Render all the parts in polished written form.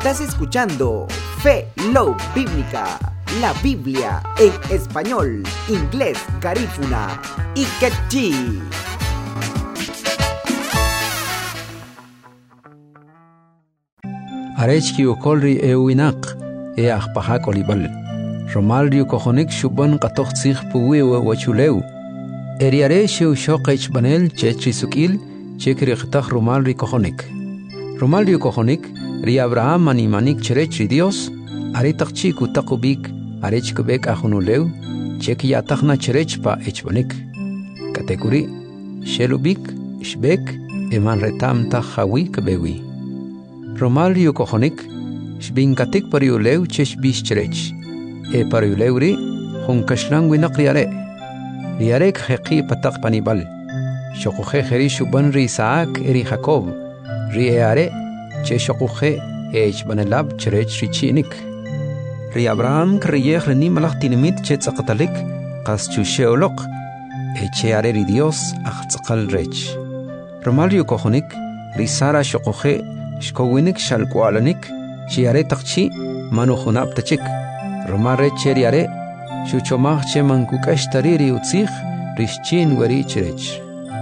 Estás escuchando Fe Love Bíblica, la Biblia en español, inglés, garífuna y quechí. Arechki ukolri ewinak e akpahak olibal. Romalrio kohonik shuban katoxig puwe wachuleu. Eriare sheu shokech banel chechisukil chekri khitah romalri kohonik. Romalrio kohonik ri Abraham manimanik cherechri Dios aritakchi kutakubik arechkubek ahunuleu cheki yatahna cherechpa echbanik. Kategori shelubik shbek eman retam tahawi kabewi. Romalrio kohonik shbinkatik pariuleu cheshbish cherech. E pariuleuri hunkashlangwi nakriare. Riarek heqi patak panibal. Shokuhe heri shuban ri Isaac eri Jacob. Ri eare che shokuhe ech banelab cherech richinik. Ri Abraham kriyeh reni malach tinimit che tzakatalik qas chusheolok. Eche are ri Dios achtzakal rech. Romalrio kohonik ri Sara shokuhe shkowinik shalkwalanik chiare takchi manuhunab tachik. Romare cheriare shuchomach che mankukash tariri utzich rishchin wari cherech.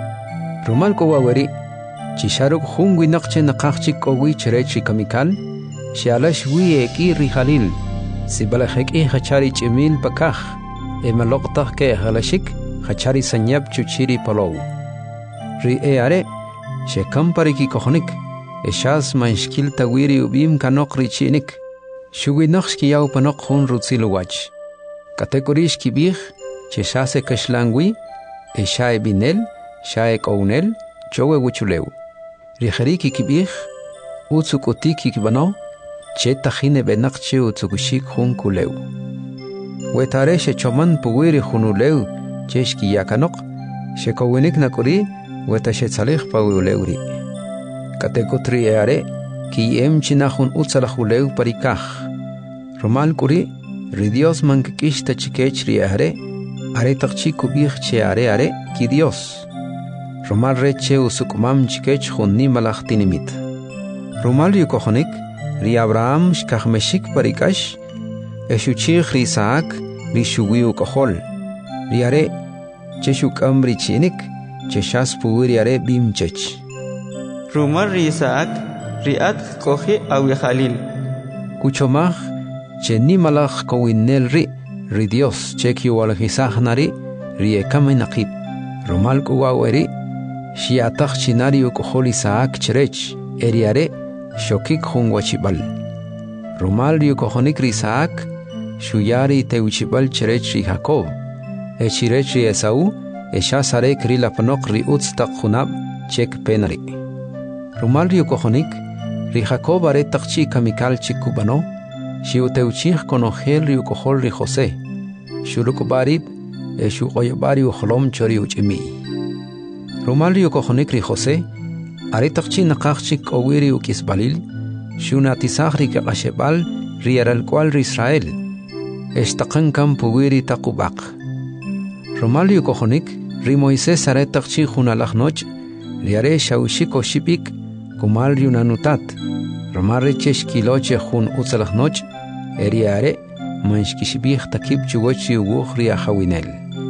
Romal kowa wari chisharuk hungwi nakche nakachik kowi cherech kamikal shialash wi eki rihalil sibalahek i hachari chimil pakach emaloktak ke halashik hachari sanyab chuchiri palow. Ri eare shekampari ki kohonik eshas manshkil tawiri ubim kanok richinik. Shugi nakshki yau panok hun rutziluwach. Kategorish kibich, che shase kashlangwi, e shae binel, shae kounel, chowe wuchuleu. Rijeriki kibich, utsukutiki kibano, che tajine benakche utsukushik hun kuleu. Wetare she choman puwiri hunuleu, che shki yakanok, she kowinik nakuri, weta she tsalih pawuleuri. Kategotri eare, ki chinahun utzalahuleu parikach. Romal kuri, ri Dios mankikishta chikech ri are takchi kubich che are ki Dios. Romal reche usukumam chikech hunni malachtinimit. Romal yukohonik, ri Abraham shkachmeshik parikash, eshuchich ri Isaac, ri shuwi ukohol. Ri are, che shukam ri chinik, che shas puwiri are bimchech. Romal ri Isaac, riat kohi awi Khalil. Kuchomach che ni malach kowinel ri Dios che kiwalhisahnari ri ekame nakip. Romal kuwaweri shiatach chinari ukohol Isaac cherech eriare shokik hungwachibal. Romal ri ukohonik ri Isaac shuyari teuchibal cherech ri Jacob. Echirech ri Esau eshasare kri lapanok ri utstak hunab chek penari. Romal ri ukohonik ri Jacob are takchi kamikal chikubano, shiuteuchich konogel ri ukohol ri Jose, shurukubarib e shukoyabari uholom chori uchimi. Romal ri ukohonik ri Jose, are takchi nakachik owiri ukisbalil, shunatisach ri kakashebal ri aralkwal ri Israel, eshtakan kam puwiri takubak. Romal ri ukohonik ri Moises are takchi hunalach noch, ri are shaushiko shipik, kumal yunanutat, romare cheshkiloche hun utzalach noch, eriare, manshkishibich takib chugochi uguhri ahawinel.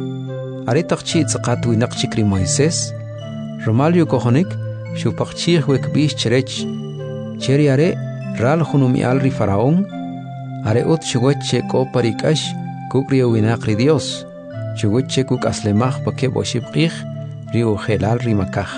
Are takchi tzakatu inakchikri Moises, romal yukohonik, shupakchich wekbish cherech, cheriare, ral hunumial ri faraón, are ut chugoche ko parikash, kukri uinakri Dios, chugoche kuk aslemach pakeb oshibkich, ri ujelal ri makach.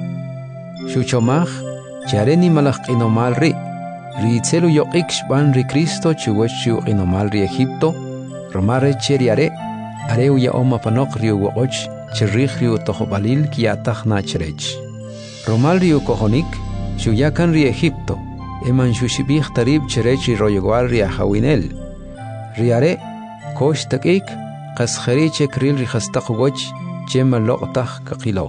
Shuchomach, Chareni malach inomal ri tzelu yoqik shban ri Cristo chugochu inomal ri Egipto, romare cheriare, areu ya oma panok riu woch, cherrich riu tohobalil kiatach na cherech. Romal riu kohonik, shuyakan ri Egipto, eman shushibich tarib cherech ri royogual ri ahawinel. Riare, kosh takik, qaskheri chekril ri khastak woch, chema loqtach kakilo.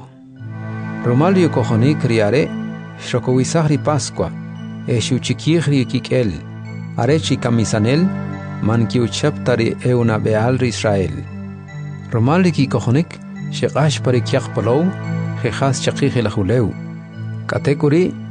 Romal riu kohonik riare, Shokowisahri Pascua, Eshuchikihri Kikel, Arechi Kamisanel, Mankiuchaptari Euna Beal Israel. Romaliki Kohonik, Shekash Parikiak Palow, Jejas Chakihilahuleu. Katekuri,